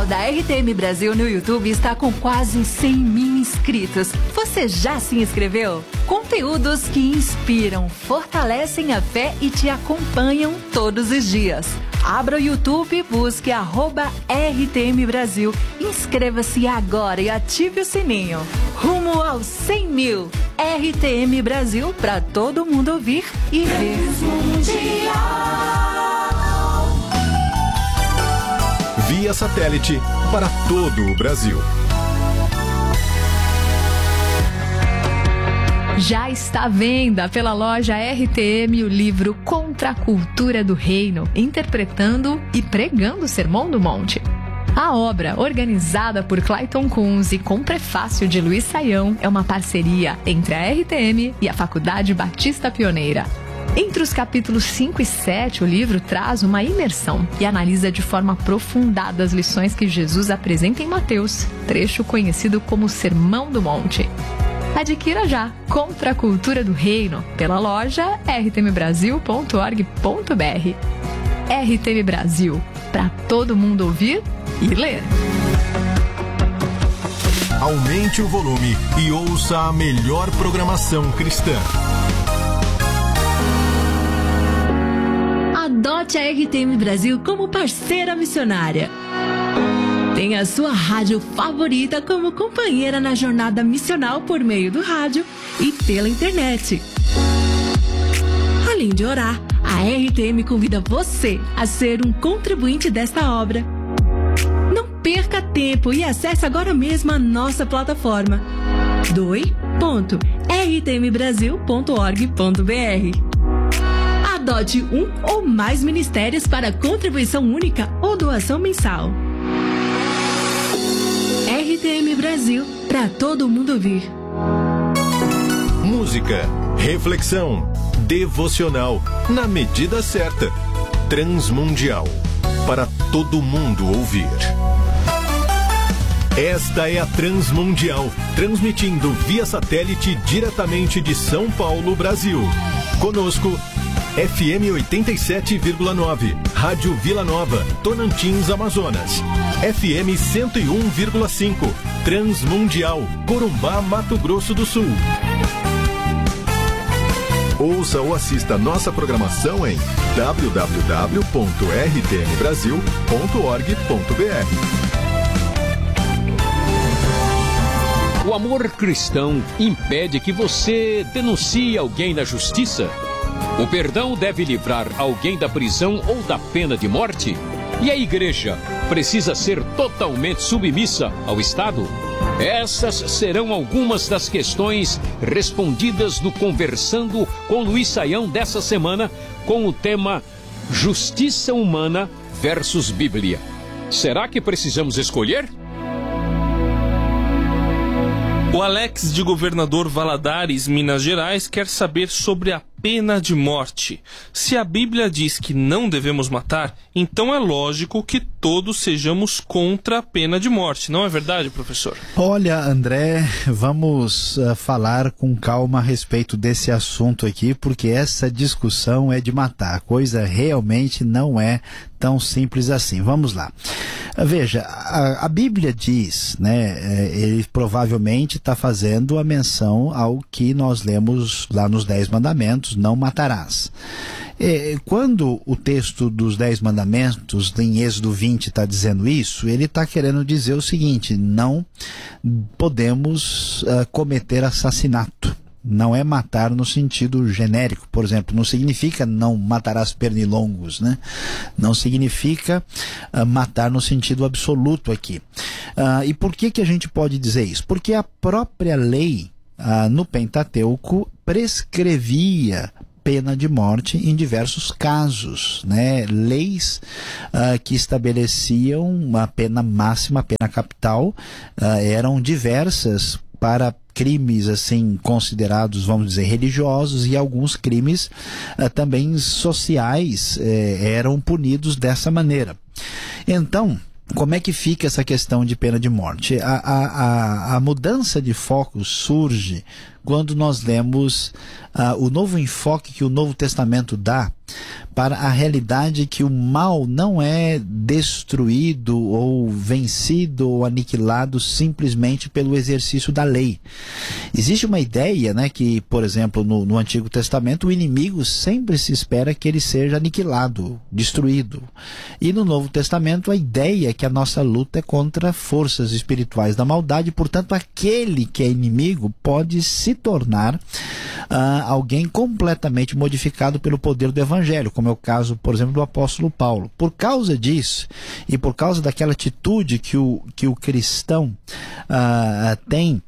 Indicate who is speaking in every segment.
Speaker 1: canal da RTM Brasil no YouTube está com quase 100 mil inscritos. Você já se inscreveu? Conteúdos que inspiram, fortalecem a fé e te acompanham todos os dias. Abra o YouTube e busque @RTM Brasil. Inscreva-se agora e ative o sininho. Rumo aos 100 mil. RTM Brasil, para todo mundo ouvir e ver.
Speaker 2: Via satélite para todo o Brasil.
Speaker 3: Já está à venda pela loja RTM o livro Contra a Cultura do Reino, interpretando e pregando o Sermão do Monte. A obra, organizada por Clayton Kunz e com prefácio de Luiz Saião, é uma parceria entre a RTM e a Faculdade Batista Pioneira. Entre os capítulos 5 e 7, o livro traz uma imersão e analisa de forma aprofundada as lições que Jesus apresenta em Mateus, trecho conhecido como Sermão do Monte. Adquira já Contra a Cultura do Reino pela loja rtmbrasil.org.br. RTM Brasil, para todo mundo ouvir e ler.
Speaker 2: Aumente o volume e ouça a melhor programação cristã.
Speaker 1: Adote a RTM Brasil como parceira missionária. Tenha a sua rádio favorita como companheira na jornada missional por meio do rádio e pela internet. Além de orar, a RTM convida você a ser um contribuinte desta obra. Não perca tempo e acesse agora mesmo a nossa plataforma doi.rtmbrasil.org.br. Adote um ou mais ministérios para contribuição única ou doação mensal. RTM Brasil, para todo mundo ouvir.
Speaker 2: Música, reflexão, devocional, na medida certa. Transmundial, para todo mundo ouvir. Esta é a Transmundial, transmitindo via satélite diretamente de São Paulo, Brasil. Conosco, FM 87,9, Rádio Vila Nova, Tonantins, Amazonas. FM 101,5, Transmundial, Corumbá, Mato Grosso do Sul. Ouça ou assista nossa programação em www.rtmbrasil.org.br.
Speaker 4: O amor cristão impede que você denuncie alguém na justiça? O perdão deve livrar alguém da prisão ou da pena de morte? E a igreja precisa ser totalmente submissa ao Estado? Essas serão algumas das questões respondidas no Conversando com Luiz Saião dessa semana, com o tema Justiça Humana versus Bíblia. Será que precisamos escolher?
Speaker 5: O Alex de Governador Valadares, Minas Gerais, quer saber sobre a pena de morte. Se a Bíblia diz que não devemos matar, então é lógico que todos sejamos contra a pena de morte. Não é verdade, professor?
Speaker 6: Olha, André, vamos falar com calma a respeito desse assunto aqui, porque essa discussão é de matar. A coisa realmente não é tão simples assim. Vamos lá. Veja, a Bíblia diz, né, ele provavelmente está fazendo a menção ao que nós lemos lá nos 10 Mandamentos, não matarás. Quando o texto dos 10 Mandamentos, em Êxodo 20, está dizendo isso, ele está querendo dizer o seguinte: não podemos cometer assassinato. Não é matar no sentido genérico, por exemplo, não significa não matarás pernilongos, né? Não significa matar no sentido absoluto aqui. E por que a gente pode dizer isso? Porque a própria lei no Pentateuco prescrevia pena de morte em diversos casos, né? Leis que estabeleciam uma pena máxima, a pena capital, eram diversas para crimes assim considerados, vamos dizer, religiosos, e alguns crimes também sociais eram punidos dessa maneira. Então, como é que fica essa questão de pena de morte? A mudança de foco surge quando nós lemos o novo enfoque que o Novo Testamento dá para a realidade que o mal não é destruído ou vencido ou aniquilado simplesmente pelo exercício da lei. Existe uma ideia, né, que, por exemplo, no Antigo Testamento, o inimigo sempre se espera que ele seja aniquilado, destruído. E no Novo Testamento, a ideia é que a nossa luta é contra forças espirituais da maldade, portanto, aquele que é inimigo pode se tornar alguém completamente modificado pelo poder do Evangelho, como é o caso, por exemplo, do apóstolo Paulo. Por causa disso, e por causa daquela atitude que o cristão tem,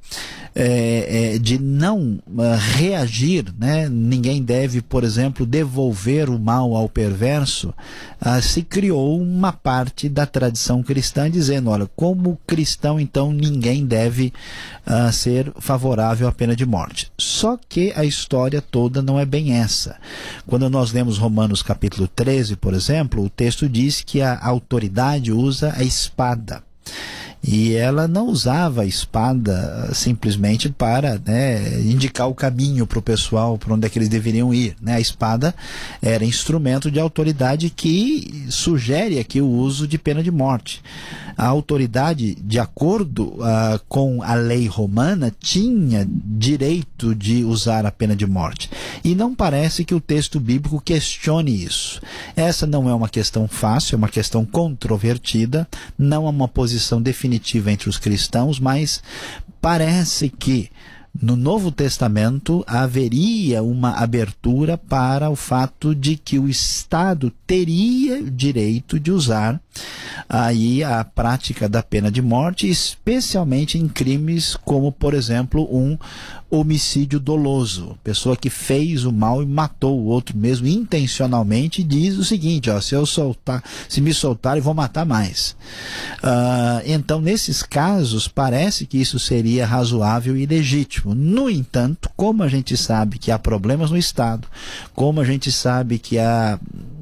Speaker 6: de não reagir, né? Ninguém deve, por exemplo, devolver o mal ao perverso, se criou uma parte da tradição cristã dizendo, olha, como cristão, então ninguém deve ser favorável à pena de morte. Só que a história toda não é bem essa. Quando nós lemos Romanos capítulo 13, por exemplo, o texto diz que a autoridade usa a espada. E ela não usava a espada simplesmente para, né, indicar o caminho para o pessoal, para onde é que eles deveriam ir, né? A espada era instrumento de autoridade que sugere aqui o uso de pena de morte. A autoridade, de acordo com a lei romana, tinha direito de usar a pena de morte. E não parece que o texto bíblico questione isso. Essa não é uma questão fácil, é uma questão controvertida, não é uma posição definitiva entre os cristãos, mas parece que no Novo Testamento haveria uma abertura para o fato de que o Estado teria o direito de usar aí a prática da pena de morte, especialmente em crimes como, por exemplo, um homicídio doloso. Pessoa que fez o mal e matou o outro mesmo intencionalmente, diz o seguinte, ó, se me soltarem, vou matar mais. Então, nesses casos, parece que isso seria razoável e legítimo. No entanto, como a gente sabe que há problemas no Estado, como a gente sabe que a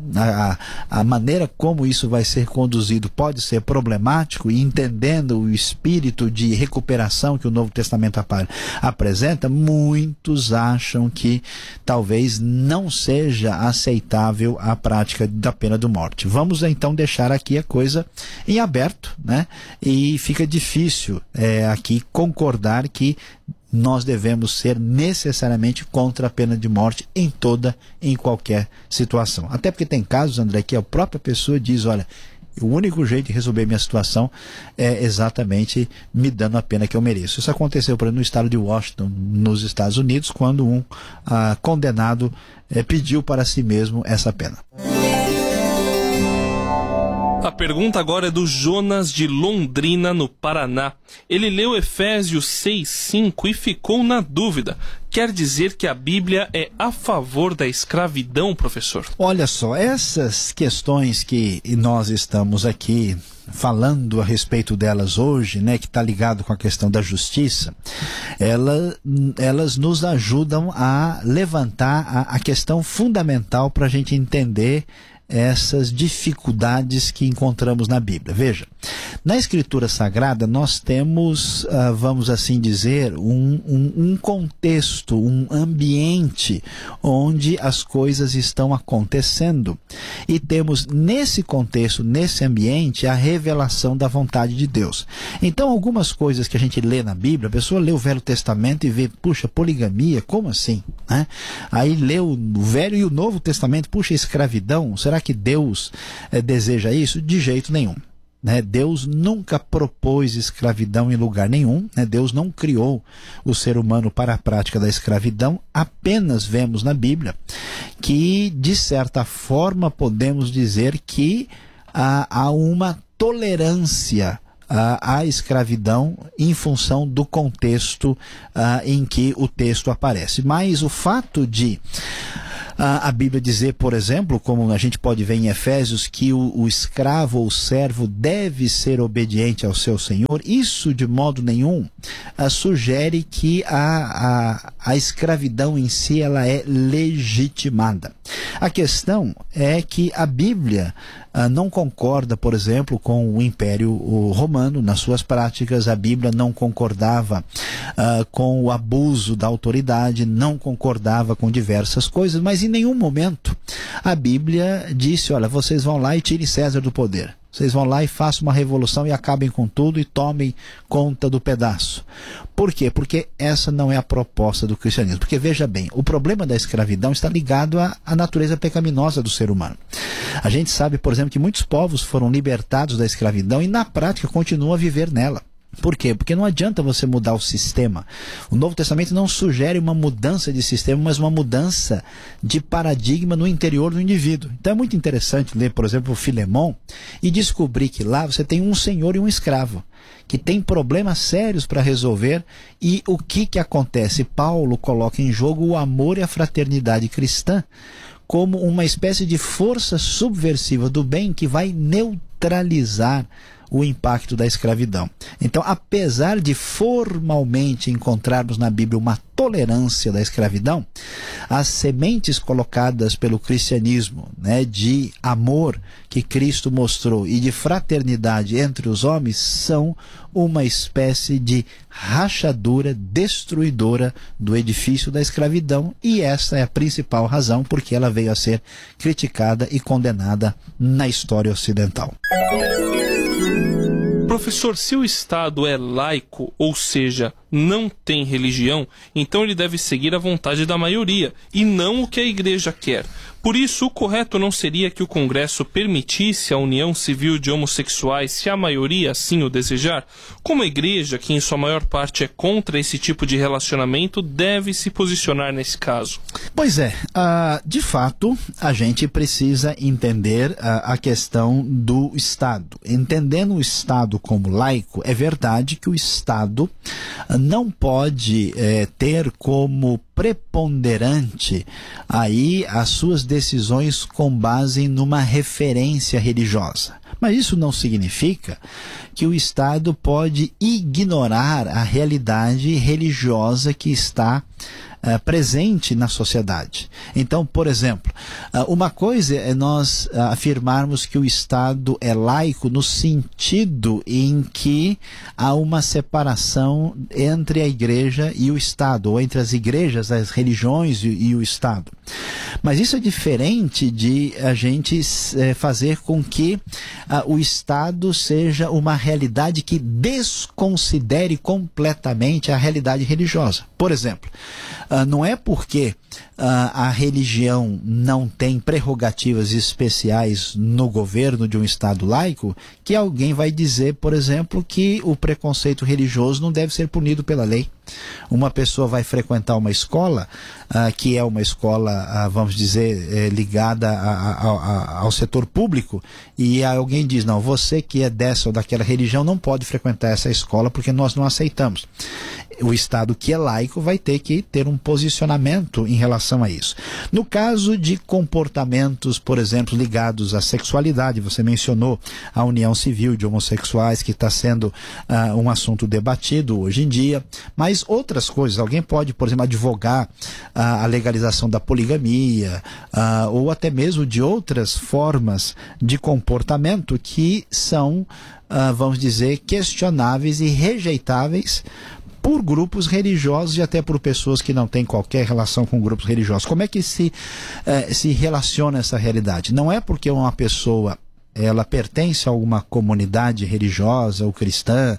Speaker 6: maneira como isso vai ser conduzido pode ser problemático, e entendendo o espírito de recuperação que o Novo Testamento apresenta, muitos acham que talvez não seja aceitável a prática da pena de morte. Vamos então deixar aqui a coisa em aberto, né? E fica difícil aqui concordar que nós devemos ser necessariamente contra a pena de morte em qualquer situação. Até porque tem casos, André, que a própria pessoa diz, olha, o único jeito de resolver minha situação é exatamente me dando a pena que eu mereço. Isso aconteceu, por exemplo, no estado de Washington, nos Estados Unidos, quando um condenado pediu para si mesmo essa pena.
Speaker 5: A pergunta agora é do Jonas de Londrina, no Paraná. Ele leu Efésios 6:5 e ficou na dúvida. Quer dizer que a Bíblia é a favor da escravidão, professor?
Speaker 6: Olha só, essas questões que nós estamos aqui falando a respeito delas hoje, né, que está ligado com a questão da justiça, elas nos ajudam a levantar a questão fundamental para a gente entender essas dificuldades que encontramos na Bíblia. Veja, na Escritura Sagrada nós temos, vamos assim dizer, um contexto, um ambiente onde as coisas estão acontecendo, e temos nesse contexto, nesse ambiente, a revelação da vontade de Deus. Então, algumas coisas que a gente lê na Bíblia, a pessoa lê o Velho Testamento e vê, puxa, poligamia, como assim? Né? Aí lê o Velho e o Novo Testamento, puxa, escravidão, será que Deus deseja isso? De jeito nenhum. Né? Deus nunca propôs escravidão em lugar nenhum, né? Deus não criou o ser humano para a prática da escravidão. Apenas vemos na Bíblia que, de certa forma, podemos dizer que há uma tolerância à escravidão em função do contexto em que o texto aparece. Mas o fato de a Bíblia dizer, por exemplo, como a gente pode ver em Efésios, que o escravo ou o servo deve ser obediente ao seu senhor, isso de modo nenhum sugere que a escravidão em si ela é legitimada. A questão é que a Bíblia não concorda, por exemplo, com o Império Romano nas suas práticas. A Bíblia não concordava com o abuso da autoridade, não concordava com diversas coisas, mas em nenhum momento a Bíblia disse: olha, vocês vão lá e tirem César do poder. Vocês vão lá e façam uma revolução e acabem com tudo e tomem conta do pedaço. Por quê? Porque essa não é a proposta do cristianismo. Porque, veja bem, o problema da escravidão está ligado à natureza pecaminosa do ser humano. A gente sabe, por exemplo, que muitos povos foram libertados da escravidão e, na prática, continuam a viver nela. Por quê? Porque não adianta você mudar o sistema. O Novo Testamento não sugere uma mudança de sistema, mas uma mudança de paradigma no interior do indivíduo. Então é muito interessante ler, por exemplo, o Filemão e descobrir que lá você tem um senhor e um escravo, que tem problemas sérios para resolver. E o que acontece? Paulo coloca em jogo o amor e a fraternidade cristã como uma espécie de força subversiva do bem que vai neutralizar o impacto da escravidão. Então, apesar de formalmente encontrarmos na Bíblia uma tolerância da escravidão, as sementes colocadas pelo cristianismo, né, de amor que Cristo mostrou e de fraternidade entre os homens, são uma espécie de rachadura destruidora do edifício da escravidão, e essa é a principal razão porque ela veio a ser criticada e condenada na história ocidental.
Speaker 5: Professor, se o Estado é laico, ou seja, não tem religião, então ele deve seguir a vontade da maioria e não o que a Igreja quer. Por isso, o correto não seria que o Congresso permitisse a união civil de homossexuais se a maioria assim o desejar? Como a Igreja, que em sua maior parte é contra esse tipo de relacionamento, deve se posicionar nesse caso?
Speaker 6: Pois é, de fato, a gente precisa entender a questão do Estado. Entendendo o Estado como laico, é verdade que o Estado não pode ter como preponderante aí as suas decisões com base numa referência religiosa. Mas isso não significa que o Estado pode ignorar a realidade religiosa que está presente na sociedade. Então, por exemplo, uma coisa é nós afirmarmos que o Estado é laico no sentido em que há uma separação entre a Igreja e o Estado, ou entre as igrejas, as religiões e o Estado. Mas isso é diferente de a gente fazer com que o Estado seja uma realidade que desconsidere completamente a realidade religiosa. Por exemplo, não é porque a religião não tem prerrogativas especiais no governo de um Estado laico que alguém vai dizer, por exemplo, que o preconceito religioso não deve ser punido pela lei. Uma pessoa vai frequentar uma escola que é uma escola, vamos dizer, ligada ao setor público, e alguém diz: não, você que é dessa ou daquela religião não pode frequentar essa escola porque nós não aceitamos. O Estado que é laico vai ter que ter um posicionamento em relação a isso. No caso de comportamentos, por exemplo, ligados à sexualidade, você mencionou a união civil de homossexuais, que está sendo um assunto debatido hoje em dia, mas outras coisas, alguém pode, por exemplo, advogar a legalização da poligamia, ou até mesmo de outras formas de comportamento que são, vamos dizer, questionáveis e rejeitáveis por grupos religiosos e até por pessoas que não têm qualquer relação com grupos religiosos. Como é que se relaciona essa realidade? Não é porque uma pessoa ela pertence a alguma comunidade religiosa ou cristã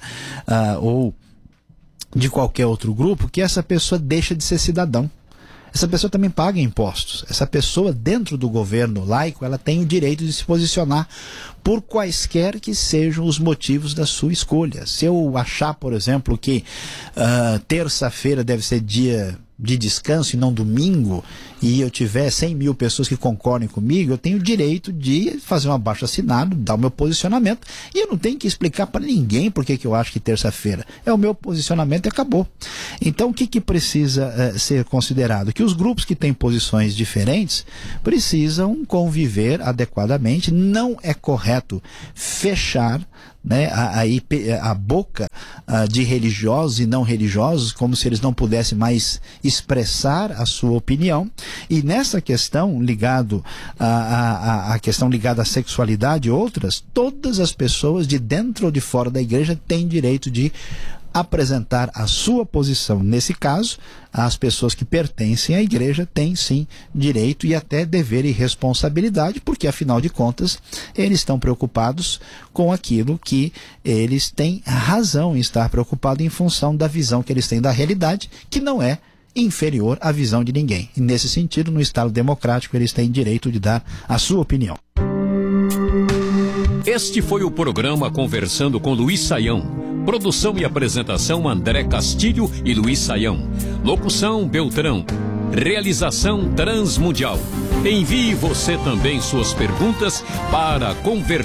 Speaker 6: ou de qualquer outro grupo que essa pessoa deixa de ser cidadão. Essa pessoa também paga impostos. Essa pessoa, dentro do governo laico, ela tem o direito de se posicionar por quaisquer que sejam os motivos da sua escolha. Se eu achar, por exemplo, que terça-feira deve ser dia de descanso e não domingo, e eu tiver 100 mil pessoas que concordem comigo, eu tenho o direito de fazer um abaixo-assinado, dar o meu posicionamento, e eu não tenho que explicar para ninguém por que eu acho que terça-feira. É o meu posicionamento e acabou. Então, o que precisa ser considerado? Que os grupos que têm posições diferentes precisam conviver adequadamente. Não é correto fechar, né, a boca de religiosos e não religiosos, como se eles não pudessem mais expressar a sua opinião, e nessa questão ligado a questão ligada à sexualidade e outras, todas as pessoas de dentro ou de fora da igreja têm direito de apresentar a sua posição. Nesse caso, as pessoas que pertencem à igreja têm sim direito e até dever e responsabilidade, porque afinal de contas eles estão preocupados com aquilo que eles têm razão em estar preocupados em função da visão que eles têm da realidade, que não é inferior à visão de ninguém. E nesse sentido, no Estado democrático, eles têm direito de dar a sua opinião.
Speaker 4: Este foi o programa Conversando com Luiz Saião. Produção e apresentação André Castilho e Luiz Saião. Locução Beltrão. Realização Transmundial. Envie você também suas perguntas para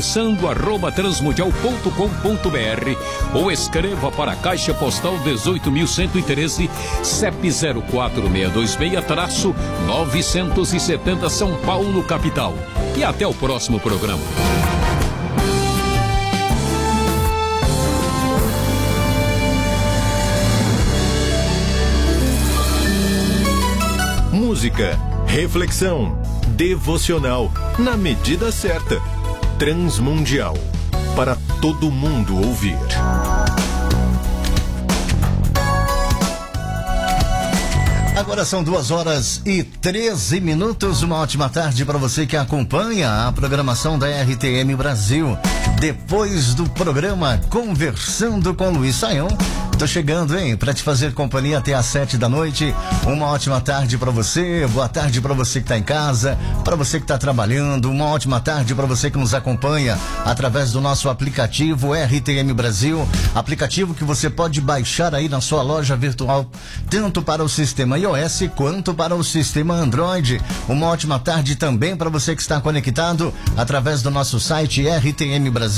Speaker 4: conversando@transmundial.com.br ou escreva para a Caixa Postal 18.113, CEP 04626-970 São Paulo, capital. E até o próximo programa.
Speaker 2: Música, reflexão, devocional, na medida certa. Transmundial, para todo mundo ouvir.
Speaker 7: Agora são 2h13. Uma ótima tarde para você que acompanha a programação da RTM Brasil. Depois do programa Conversando com Luiz Saião, tô chegando, hein, para te fazer companhia até às 7 da noite. Uma ótima tarde para você, boa tarde para você que tá em casa, para você que tá trabalhando, uma ótima tarde para você que nos acompanha através do nosso aplicativo RTM Brasil, aplicativo que você pode baixar aí na sua loja virtual, tanto para o sistema iOS quanto para o sistema Android. Uma ótima tarde também para você que está conectado através do nosso site rtmbrasil.org.br.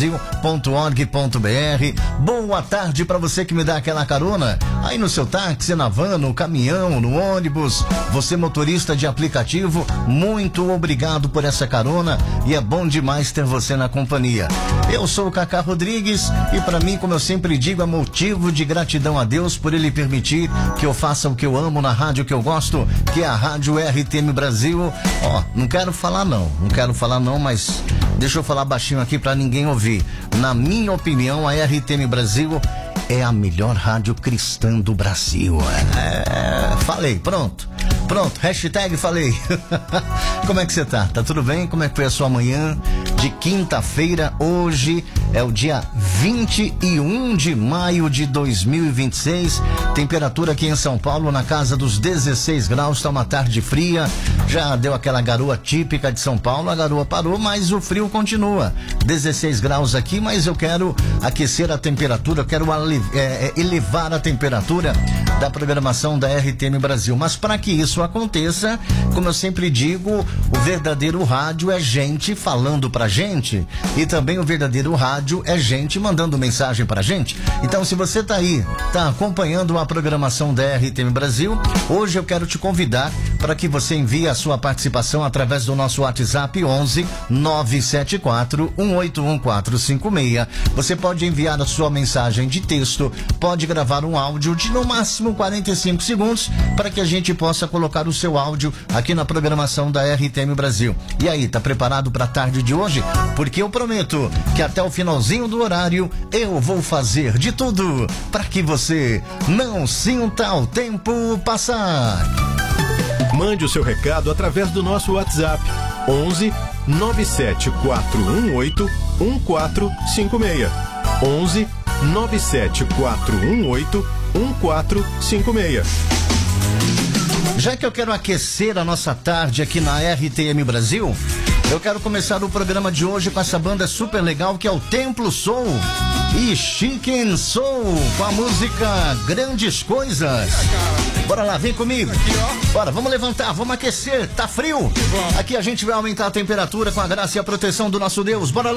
Speaker 7: Boa tarde para você que me dá aquela carona aí no seu táxi, na van, no caminhão, no ônibus. Você motorista de aplicativo, muito obrigado por essa carona e é bom demais ter você na companhia. Eu sou o Cacá Rodrigues e para mim, como eu sempre digo, é motivo de gratidão a Deus por Ele permitir que eu faça o que eu amo na rádio que eu gosto, que é a Rádio RTM Brasil. Ó, não quero falar não, mas deixa eu falar baixinho aqui para ninguém ouvir. Na minha opinião, a RTM Brasil é a melhor rádio cristã do Brasil. Falei, pronto, hashtag falei. Como é que você tá? Tá tudo bem? Como é que foi a sua manhã de quinta-feira? Hoje é o dia 21 de maio de 2026. Temperatura aqui em São Paulo na casa dos 16 graus, tá uma tarde fria. Já deu aquela garoa típica de São Paulo, a garoa parou, mas o frio continua. 16 graus aqui, mas eu quero aquecer a temperatura, eu quero elevar a temperatura da programação da RTM Brasil. Mas para que isso aconteça, como eu sempre digo, o verdadeiro rádio é gente falando pra gente, e também o verdadeiro rádio é gente mandando mensagem pra gente. Então, se você tá aí, tá acompanhando a programação da RTM Brasil, hoje eu quero te convidar para que você envie a sua participação através do nosso WhatsApp 11 974 181 456. Você pode enviar a sua mensagem de texto, pode gravar um áudio de no máximo 45 segundos para que a gente possa colocar o seu áudio aqui na programação da RTM Brasil. E aí, tá preparado para a tarde de hoje? Porque eu prometo que até o finalzinho do horário eu vou fazer de tudo para que você não sinta o tempo passar.
Speaker 2: Mande o seu recado através do nosso WhatsApp 11 97418 1456. 11 97418 1456.
Speaker 7: Já que eu quero aquecer a nossa tarde aqui na RTM Brasil, eu quero começar o programa de hoje com essa banda super legal que é o Templo Soul e Chicken Soul, com a música Grandes Coisas. Bora lá, vem comigo. Bora, vamos levantar, vamos aquecer, tá frio. Aqui a gente vai aumentar a temperatura com a graça e a proteção do nosso Deus. Bora lá.